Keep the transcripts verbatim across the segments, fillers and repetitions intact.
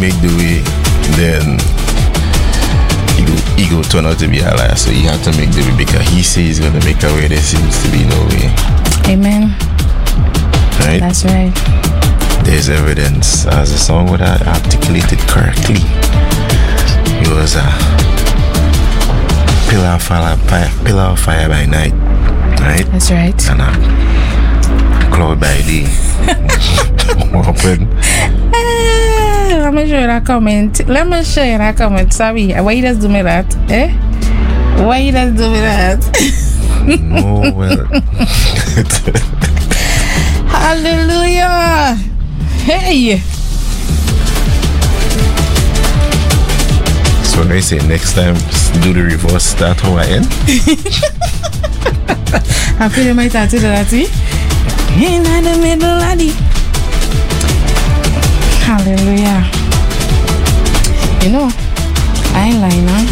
make the way, then he go, he go turn out to be a liar. So he had to make the way because he says he's going to make a way. There seems to be no way. Amen. Right? That's right. There's evidence. As the song would have articulated correctly, he was a pillar of fire, pillar of fire by night. Right? That's right. And a cloud by day. What happened? Uh, let me show you that comment. Let me show you that comment. Sorry. Why you just do me that? Eh? Why you just do me that? No, well. Hallelujah. Hey. So when I say next time, do the reverse, start how I end. I feel my tattoo that in the middle, laddie. Hallelujah. You know, I ain't lying, huh?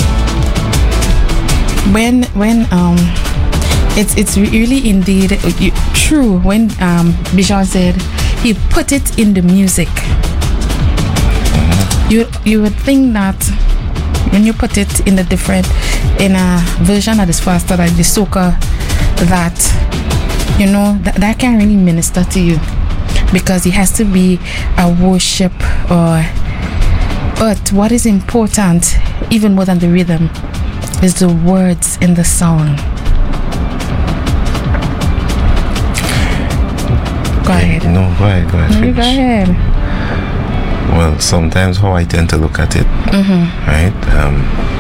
When when um it's it's really indeed true when um Bijan said he put it in the music. You you would think that when you put it in a different in a version that is faster like the soca, that you know that, that can really minister to you because it has to be a worship or but what is important even more than the rhythm is the words in the song. Go ahead. No, go ahead, go ahead. No, you go ahead. Well, sometimes how I tend to look at it, Mm-hmm. right? Um,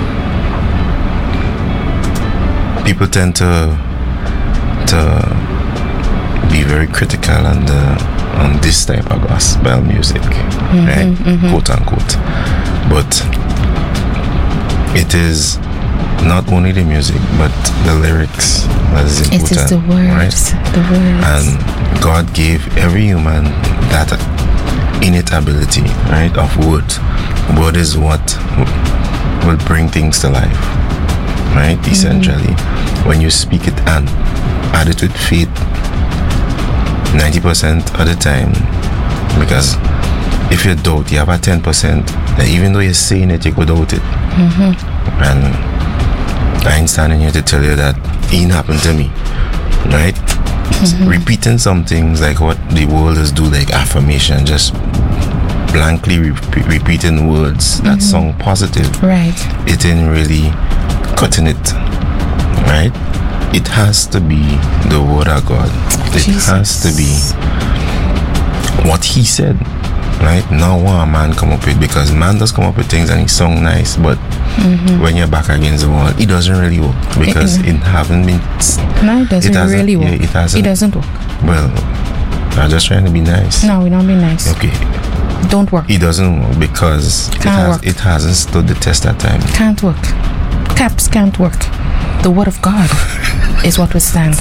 people tend to to be very critical on the on this type of gospel music, Mm-hmm, right? mm-hmm. Quote unquote. But it is not only the music, but the lyrics that is important. It is the words, right? the words. And God gave every human that innate ability, right, of word. Word is what will bring things to life, right? Mm-hmm. Essentially, when you speak it and add it with faith, ninety percent of the time, because if you doubt, you have a ten percent that even though you're saying it, you could doubt it. Mm-hmm. And I ain't standing here to tell you that it ain't happened to me, right? Mm-hmm. Repeating some things like what the world is do, like affirmation, just blankly re- repeating words that mm-hmm. sound positive, right? It ain't really cutting it, right? It has to be the word of God. It Jesus. has to be what He said, right? Not what a man come up with, because man does come up with things and he sound nice, but mm-hmm. when you're back against the wall, it doesn't really work because it, it haven't been. No, it doesn't, it really work. Yeah, it, hasn't, it doesn't work. Well, I'm just trying to be nice. No, we don't be nice. Okay. Don't work. It doesn't work because can't it, has, work. it hasn't stood the test of time. Can't work. Caps can't work. The word of God is what will stand.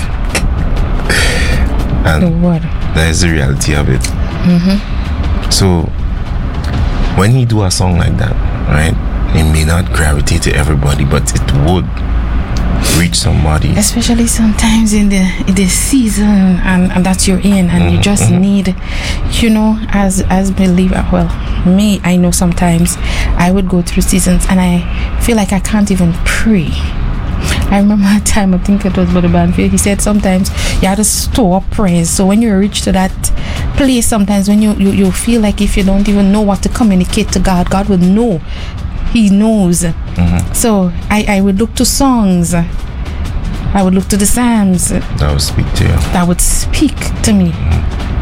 And the word. That is the reality of it. Mm-hmm. So when he do a song like that, right, it may not gravitate to everybody, but it would reach somebody, especially sometimes in the in the season and, and that you're in, and mm-hmm, you just mm-hmm. need, you know, as as believer. Well, me, I know sometimes I would go through seasons and I feel like I can't even pray. I remember a time, I think it was Brother Banfield, he said sometimes you have to store up praise. So when you reach to that place, sometimes when you, you, you feel like if you don't even know what to communicate to God, God will know. He knows. Mm-hmm. So I, I would look to songs. I would look to the Psalms. That would speak to you. That would speak to me. Mm-hmm.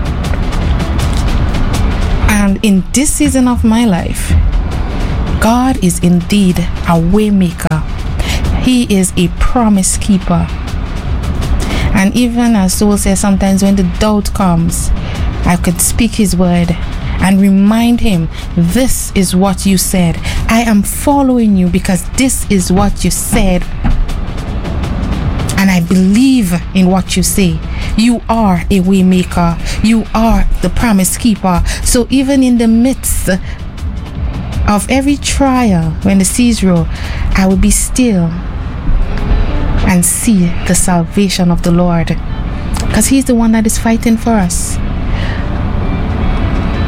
And in this season of my life, God is indeed a way maker. He is a promise keeper. And even as Soul says, sometimes when the doubt comes, I could speak His word and remind Him, this is what you said. I am following you because this is what you said. And I believe in what you say. You are a way maker. You are the promise keeper. So even in the midst of every trial, when the seas roll, I will be still and see the salvation of the Lord, because He's the one that is fighting for us. You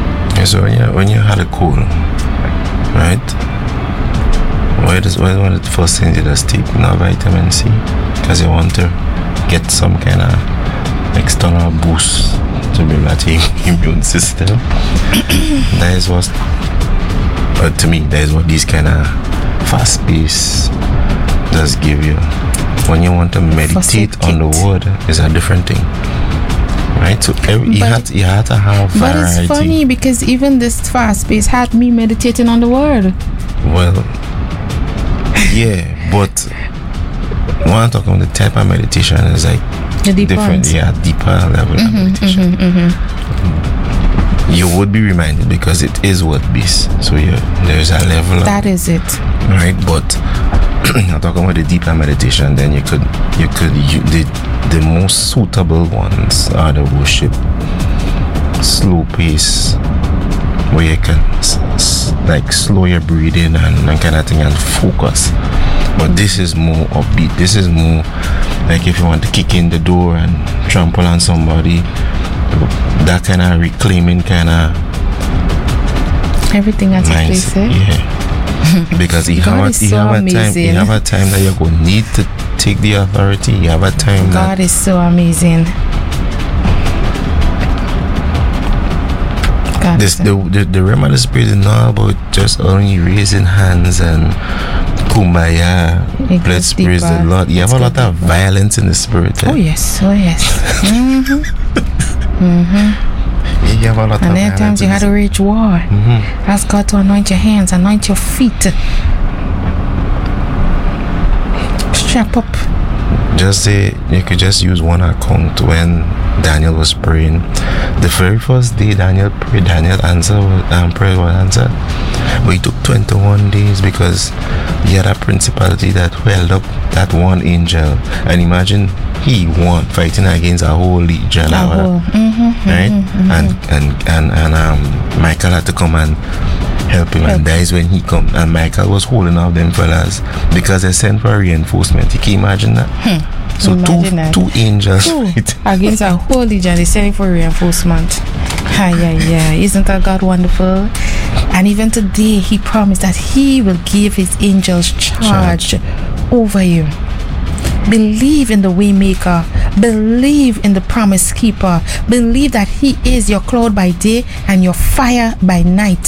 So when you when you had a cold, right? What is what is one of the first things you just take? Now vitamin C, because you want to get some kind of external boost to build that immune system. That is what, uh, to me, that is what these kind of fast pace does give you. When you want to meditate on the word, it's a different thing. Right, so every, you, had, you had to have variety. But it's funny because even this fast pace had me meditating on the word. Well, yeah, but when I'm talking about the type of meditation is like the different, ones. yeah, deeper level mm-hmm, of meditation. Mm-hmm, mm-hmm. You would be reminded because it is word based. So yeah, there's a level. That of, is it. Right, but I'm talking about the deeper meditation. Then you could, you could, you, the the most suitable ones are the worship, slow pace, where you can s- s- like slow your breathing and that kind of thing and focus. But this is more upbeat. This is more like if you want to kick in the door and trample on somebody, that kind of reclaiming kind of everything at its place, eh? Yeah. Because you have, a, you, so have a time, you have a time that you're going to need to take the authority. You have a time God that is so amazing. God this, is the, the, the realm of the spirit is not about just only raising hands and kumbaya. It Let's goes praise the deeper. Lord. You have Let's a lot go of deeper. violence in the spirit. Eh? Oh yes, oh yes. mm-hmm. Mm-hmm. You have a lot And of there are times you had to wage war. Mm-hmm. Ask God to anoint your hands, anoint your feet. Strap up. Just say you could just use one account when Daniel was praying. The very first day Daniel prayed, Daniel answer um, prayer was answered. But it took twenty-one days because he had a principality that held up that one angel. And imagine he won fighting against a whole legion. A whole, mm-hmm, right? Mm-hmm, and, and and and um Michael had to come and help him, and that is when he come, and Michael was holding off them fellas because they sent for reinforcement. You can imagine that? Hmm. So Imagine two that. two angels Two right? against a whole legion, they're sending for reinforcement. Ah, yeah, yeah. Isn't that God wonderful? And even today, He promised that He will give His angels charge, charge. over you. Believe in the Waymaker. Believe in the Promise Keeper. Believe that He is your cloud by day and your fire by night.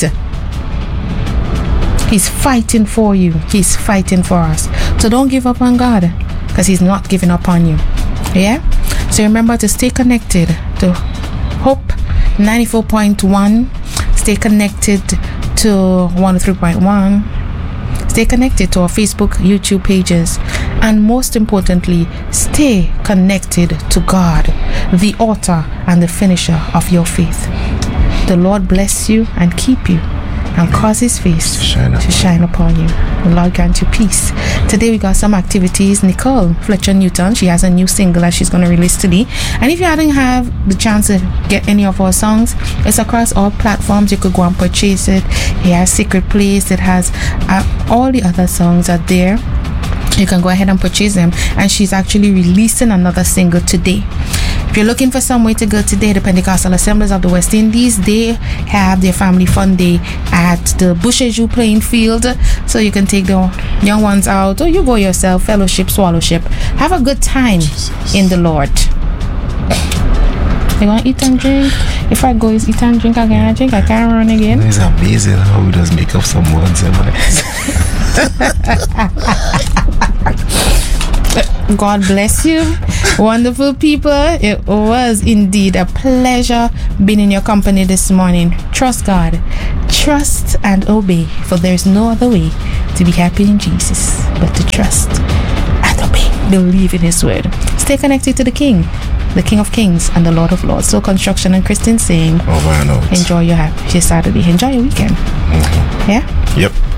He's fighting for you. He's fighting for us. So don't give up on God, because He's not giving up on you. Yeah? So remember to stay connected to Hope ninety-four point one. Stay connected to one oh three point one. Stay connected to our Facebook, YouTube pages. And most importantly, stay connected to God, the author and the finisher of your faith. The Lord bless you and keep you, and cause His face to shine, to shine upon you. The Lord grant you peace. Today we got some activities. Nicole Fletcher Newton, she has a new single that she's going to release today. And if you hadn't have the chance to get any of our songs, it's across all platforms. You could go and purchase it. He has Secret Place. It has uh, all the other songs are there. You can go ahead and purchase them. And she's actually releasing another single today. If you're looking for somewhere to go today, the Pentecostal Assemblies of the West Indies, they have their family fun day at the Bushejou playing field. So you can take the young ones out, or you go yourself, fellowship, swallowship. Have a good time Jesus. In the Lord. You want to eat and drink? If I go eat and drink again, I drink, I can't run again. It's amazing how he does make up some words in my God bless you, wonderful people. It was indeed a pleasure being in your company this morning. Trust God, trust and obey, for there is no other way to be happy in Jesus but to trust and obey. Believe in His word. Stay connected to the King, the King of Kings and the Lord of Lords. So Construction and Christian saying, over and out. Enjoy your, your Saturday. Enjoy your weekend. Mm-hmm. Yeah? Yep.